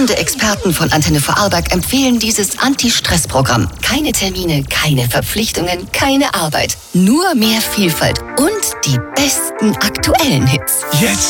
Führende Experten von Antenne Vorarlberg empfehlen dieses Anti-Stress-Programm. Keine Termine, keine Verpflichtungen, keine Arbeit. Nur mehr Vielfalt und die besten aktuellen Hits. Jetzt